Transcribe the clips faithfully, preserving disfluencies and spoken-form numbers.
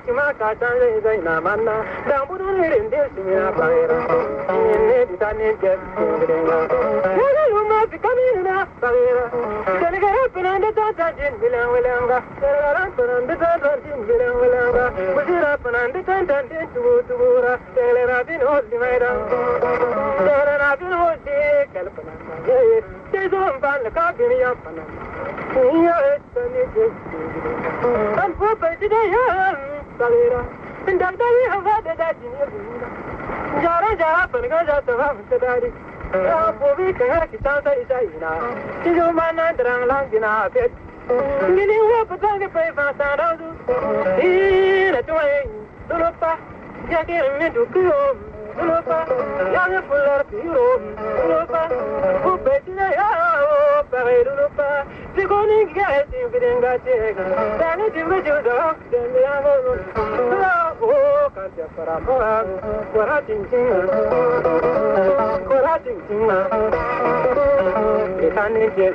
kima ka tan le zai na manna dan budu ne rinde simina bagera ne ditane ke singirenga ne luma fikamina bagera delegara penanda tata jin bilang bilanga delegara penanda tata jin bilang bilanga bujira penanda tata jin tubu tubura delegara bin hodi maida delegara bin hodi kalpana ye tezom ban ka bin ya pana ya etani ke an po pe de ya bagera ndak dali hawa de da jin jara jara penga jata va sedari ya bobi kaya kita sai sai na tijo mana drang lang gina pet ngini wa patang pe fa sa da du ina toy dulupa ya ke me du ku dulupa ya ne pular piro dulupa o pe tina ya o pa dulupa sigoni ga ti bidenga chega dani ti me ju do de ya go o ka te para para para tin tin para tin tin na ditane je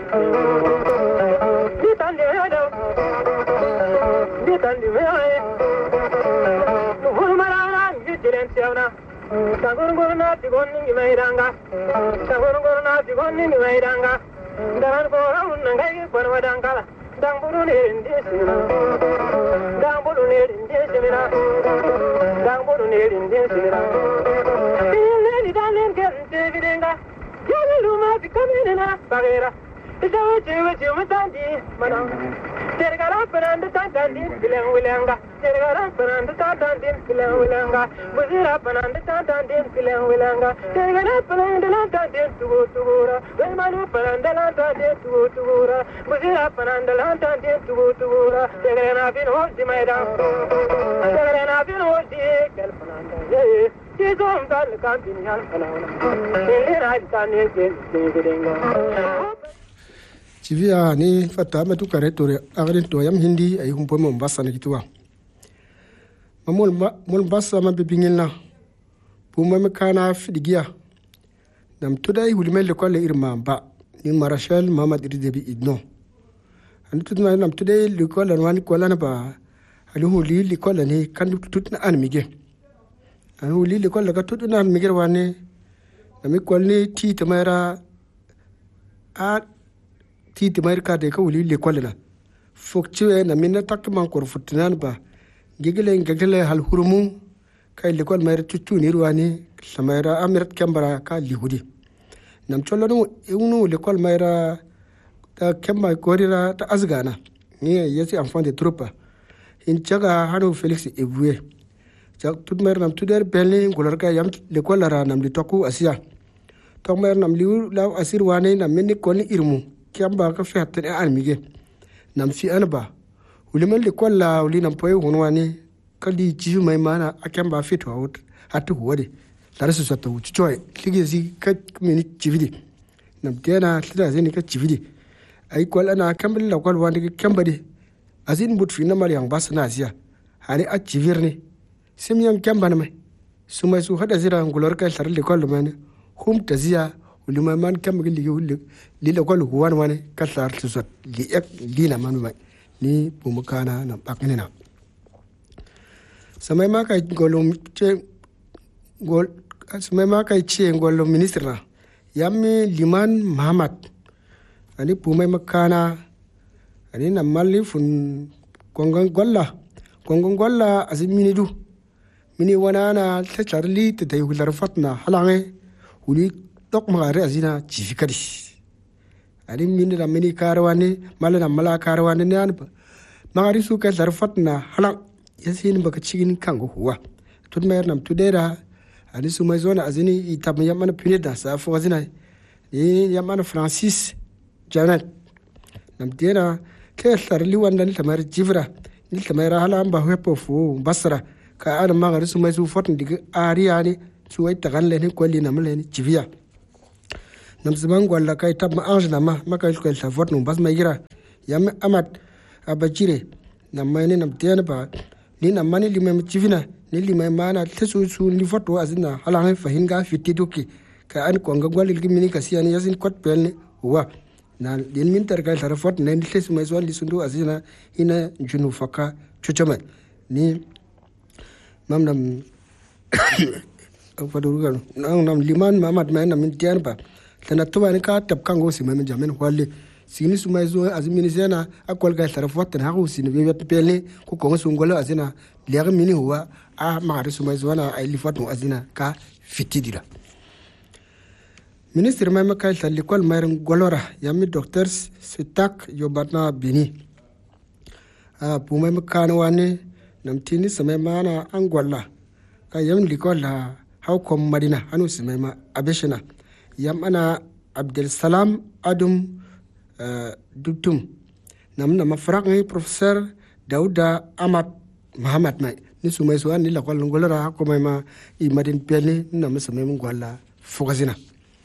ditane do ditane me no mara ni tiren tiana Tangur gurna tigonni ni mairanga Tangur gurna tigonni ni mairanga Dan gora unangai parwadangala Dang bulu ne indi simina Dang bulu ne indi simina Dang bulu ne indi simina Ile ni dalen kente videnga Yali luma fikamina bagera Isawe chewe chewe tandi manang Tergara penanda tandi bilang wilanga Tergara penanda tandi bilang wilanga Buzira penanda tandi bilang wilanga Tergara penanda tandi tugu tugura Wemanu penanda tandi tugu tugura Buzira penanda tandi tugu tugura Tergara bin hodi maidang Tergara bin hodi kel penanda ye Tizom tal kampin hal penanda Tergara tandi bidenga Chivia ni fata matu karetore agrin to yam hindi ay humpo Mombasa na kitwa. Mamol Mombasa mabibingilna. Puma mekana fidigia. Nam tudai hulimel le kwale irma ba ni Marshal Muhammad Idridebi idno. Anu tutna nam tudai le kwale wani kwala na ba anu huli le kwale ni kan tutna an mige. Anu huli le kwale ka tutna an mige wani nami kwalni ti tamara a ti timar ka de ka wuli le kwalena fokchiwe na minna takman kor futnan ba gigile ngagile hal hurumu kay le kwal mayr tutu ni ruwani samayra amirat kambara ka lihudi nam cholonu ewnu le kwal mayra ta kemma gorira ta azgana ni yesi enfant de troupe in chaga hanu felix eboué chak tut mayr nam tuder belni ngolor ka yam le kwal ra nam li tokku asia tok mayr nam liu law asir wane nam minni koni irmu Kiamba ka fi hatta an mige nam fi anba uliman le kolla uli nam poy honwani kali ji mai mana akamba fi to out hatu wode tarasu sato choy ligezi ka mini chividi nam tena tira zeni ka chividi ai kolla na kambal la kol wandi kambade azin but fi na mal yang basna asia hani a chivirni simyam kambana mai sumai su hada zira ngulor ka tar le kolla mane hum tazia ulima man kam gi ligi hulle li la ko lu wan wane ka tar tsot li ek li na man mai ni bu mukana na bakne na samay ma kay golum che gol samay ma kay che golum ministre na yammi liman Muhammad ani bu may makana ani na malli fun kongon golla kongon golla azimini du mini wanana ta charli ta dai hular fatna halange huli tok magare azina chifikadi ani mini da mini karwani malana mala karwani ne an magari su ka zarfatna halang yasin baka cikin kango huwa tun mayar nam tudera ani su mai zona azini itab yamana pinida sa fo azina ni yamana Francis Janet nam tera ke sarli wanda ni tamar jivra ni tamara hala ba hepo fu basra ka an magari su mai su fotin diga ariya ne su wai tagalle ne kwali na male ni jiviya nam zaman gwalla kai tab ma ange na ma maka ko ta fot no bas mai gira yam amat abajire nam mai ne nam tena ba ni nam mani limam jivina ni limai mana tsu su ni foto azina hala fahin ga fitti doki ka an ko ngwalil gimini ka siyani yasin kot pelne wa na din min tar ka tar fot ne ni tsu mai so li sundu azina ina junu faka chuchama ni mam nam fadurugan nang nam liman mamat mai nam tian ba tana to ni ka tap kango si mai jamen wale sini sumai zo azmini sena akol ga tarafat tan hagu sini be bet pele ko ko sungolo azina liya mini huwa a ma sumai zo na ai lifatu azina ka fitidira ministre mai makai tal likol mai golora yami docteur sitak yobatna bini a pu mai makana wani nam tini samai mana angola ka yam likol la how kom madina hanu samai ma abeshina yam ana abdul salam adum Uh, duktum nam na mafrak ngai professeur dauda amat muhammad mai ni sumai suan ni la kwal ngolera ko mai ma i madin pelni na masame mun gwala fogazina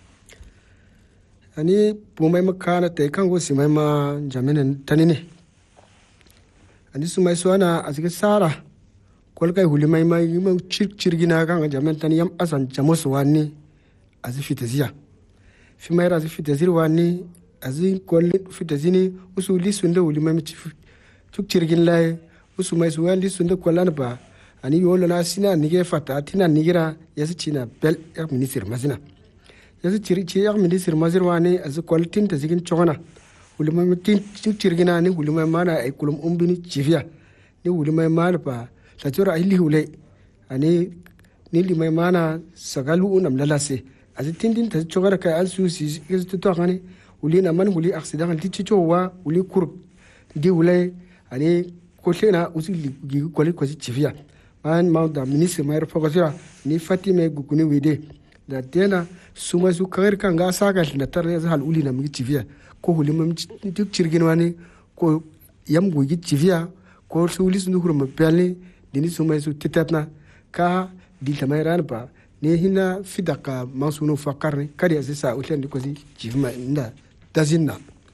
ani pumai makana te kango simai ma jamenen tanini ani sumai suana asike sara kwal kai hulimai mai ma chir chirgina kan jamen tan yam asan jamos wani azifitezia fi mai razifitezir wani azin kolli fitazini usuli sunde wuli mami tuk cirgin lai usu mai suwan li sunde kollan ba ani yolo na sina nige fata tina nigira yasi cina bel ya minister mazina yasi ciri ci ya minister mazir wani azu kwaltin ta zigin chogana wuli mami tin tuk cirgina ni wuli mami mana ay kulum umbini cifiya ni wuli mami mana ba ta jora ay lihule ani ni li mai mana sagalu unam lalase azu tin tin ta chogara kai an susi yasi to khani wuli na man wuli accident ti cicho wa wuli kur di wulai ani ko tena usi gi ko ko cifia man ma da ministre mai fogasira ni fatime gukuni wede da tena suma su kar kan ga saka na tar hal uli na mi cifia ko wuli mam duk cirgin wani ko yam go gi cifia ko su wuli su ndur ma pelni dini suma su titatna ka di tamai ran ba ne hina fidaka masuno fakarni kadi asisa ulen ko si cifma inda dazinna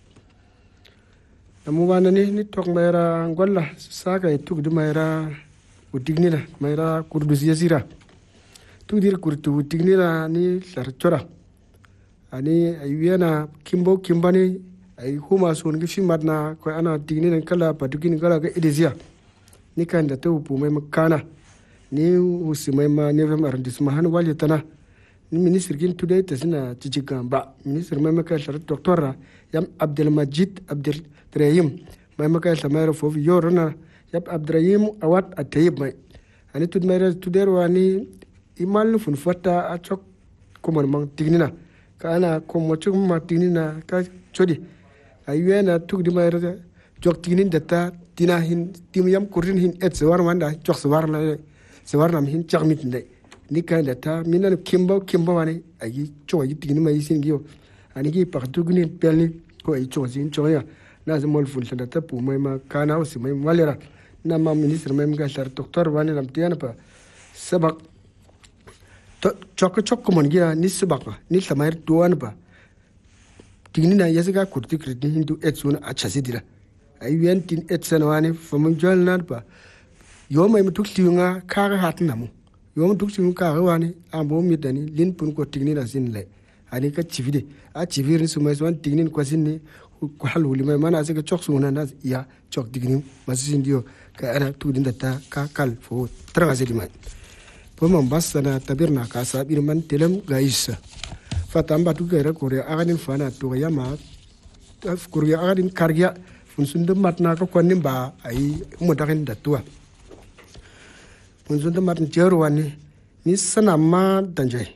namu wana ni ni tok mayra ngolla saka e tugdi mayra udignina mayra kurdu siyasira tugdir kurtu udignina ni larchora ani ayena kimbo kimbani ay huma son gi fimadna ko ana dignina kala padugin kala ga edizia ni kan da to pu mai makana ni usimai ma ne vem arrondissement han wali tana ni ministre gin today tasina tijigamba ministre mai maka shar doctora yam abdul majid abdul rahim mai maka samara fof yorona yab abdrahim awat atayib mai ani tud mai today wani imal fun fata a chok komon mang tignina kana komo chok ma tignina ka chodi ayena tugdi mai jok tignin data tina hin tim yam kurin hin et sewar wanda chok sewar la sewar nam hin chakmit ndai ni kan da ta minan kimbo kimbo wani ayi cho yi tigni mai sin giyo ani gi partu gni pelni ko ayi cho sin cho ya na zamol ful da ta pu mai ma kana usi mai walera na ma ministre mai ga shar doctor wani lam tiana pa sabak to chok chok ko mon giya ni sabak ni samair duwan ba tigni na yasiga kurti kriti hindu etsuna achasidira ayi wentin etsan wani famun jol nan ba yo mai mutuk tiunga kara hatin namu yom duk sun ka wani ambo mi dani lin pun ko tigni na sin le ani ka chivide a chivir su mai swan tigni ko sin ni ko halu li mai mana se ka chok suna na ya chok tigni masin dio ka ana tu din ta ka kal fo tra se di mai po mon basana tabirna ka sa bir man telem gaisa fatamba tu ga ko re aganin fana to ya ma ko ya aganin kargia fun sun de matna ko konin ba ai mu dakin da tuwa munzun da martin jero wani ni sana ma danjai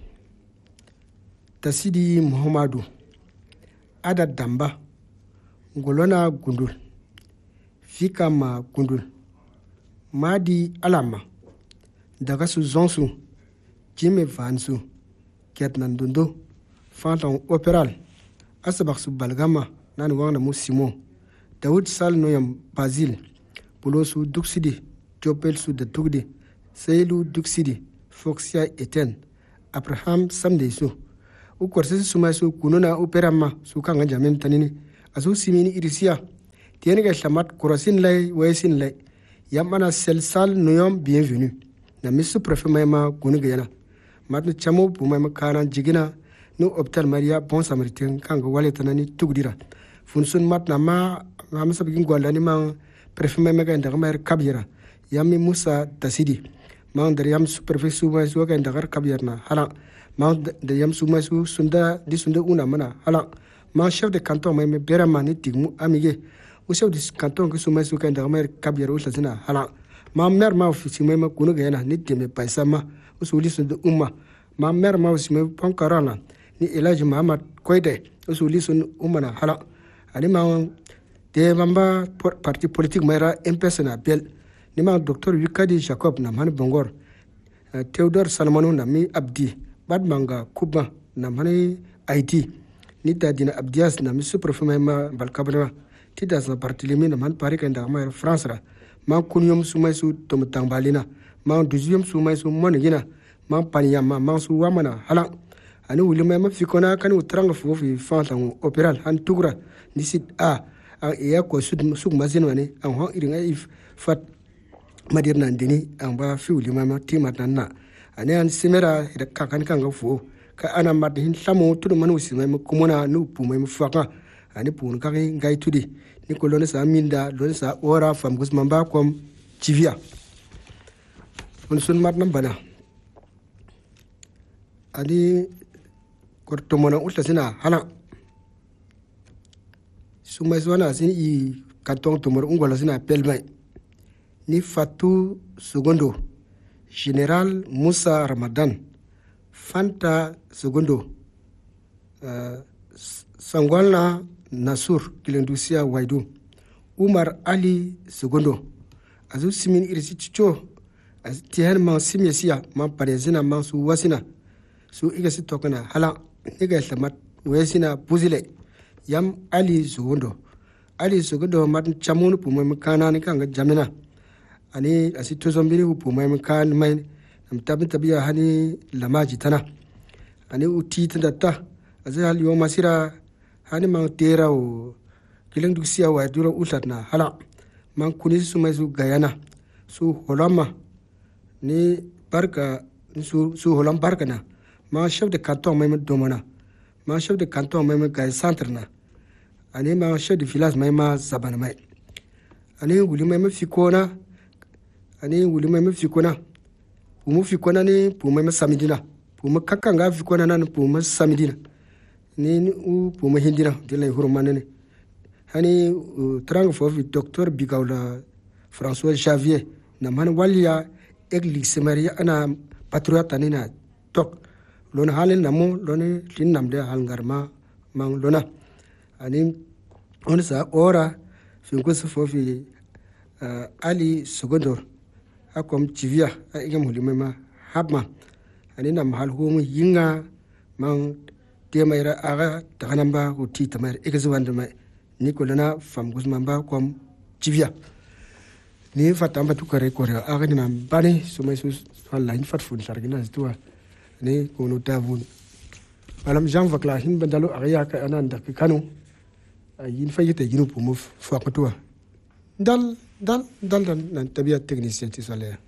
tasidi muhammadu ada damba ngolona gundul fika ma gundul madi alama daga su zonsu jime vansu ketnan dundo fantan operal asabak su balgama nan wangna mu simon daud sal noyam bazil pulosu duksidi jopel su da tugdi Seilu Duxidi, Foxia Eten, Abraham Samdesu, u korse suma su kununa uperama su kanga jamen tanini, asu simini irisia, tiene ga shamat korosin lay, wesin lay, yamana sel sal noyom bienvenue, na misu prefe mayma kunu gayana, matnu chamo pumayma kana jigina, nu optal Maria Bon Samaritain kanga wale tanani tugdira, funsun mat na ma, hamsa bigin gwalani ma prefe mayma ga ndagamar kabira, yami Musa Tasidi, ma der yam superfect su mai su kan dagar kabiyar na hala ma der yam su mai su sunda di sunda una mana hala ma chef de canton mai me bera mani tigmu amige o chef de canton que su mai su kan dagar mai kabiyar o lazina hala ma mer ma ofisi mai ma kunu ga yana ni teme paisa ma o su li sunda umma ma mer ma ofisi mai pankarana ni Elijah Muhammad Koide o su li sunda umma na hala ani ma de mamba parti politique maira M P S na bel ni ma docteur Wikadi Jacob na man Bongor uh, Theodore Salmanu na mi Abdi Badmanga Kuba na mani I T ni da dina Abdias na mi superfuma ma Balkabra ti da sa parti limi na man Paris kan da ma France ra ma kunyum sumai su tom tambalina ma duziyum sumai su monigina ma panyama ma su wamana hala ani wulima ma fikona kan utranga fo fi fantan opéral han tugra ni sit a an iya ko sud sug mazin wani an ho irin ai fat madir nan dini an ba fi wulima ma timat nan na ani an simera da kakan kan ga fo ka ana madin samu tudu man usima ma kumuna nu pu mai faka ani pun ka ngai tudi ni ko lone sa minda lone sa ora fam gusman ba kom civia on sun mat nan bana ani korto mona ulta sina hala sumai swana sin i kanton tumor ungola sina pelmai ni Fatu Segundo General Musa Ramadan Fanta Segundo uh, Sangwalna Nasur Kilendusia Waidu Umar Ali Segundo azu simin irisi chicho az tihan ma simyesia ma parezina ma su wasina su igasi tokana hala iga tamat wesina buzile yam Ali Segundo Ali Segundo mat chamunu pumai makana ni kanga jamina ani asito zombini pumai makan mai nam tabin tabiya hani lamaji tana ani uti tanda azal yo masira hani mang tera o kileng dusia wa dura ulatna hala mang kuni sumai su gayana su holama ni barka su su holam barka na ma chef de canton mai domana ma chef de canton mai gay centre na ani ma chef de village mai ma zabana mai ani wuli mai ma fikona ani wuli mai ma fikona pumu fikona ni pumu mai samidina pumu kakanga fikona nan pumu samidina ni u pumu hindina dilay hurmane ni hani uh, trang fofi docteur Bigawla François Javier na man walia église maria ana patriote nina tok lon halen namu lon lin namde hal ngarma mang lona ani on sa ora finko fofi uh, Ali Segundo akom civia a igam hulima habma ani nam hal homu yinga mang temaira aga takanamba uti tamar igazwanda mai Nicolana fam guzmamba kom civia ni fatamba tukare kore aga ni nam bani sumai sus online fat fun sargina ztua ni kono tavun malam Jean Vakla hin bandalo aga ka ananda kanu yin fayite ginu pumu fa kwatua dal dal dal nan tabiya technicien ti solaire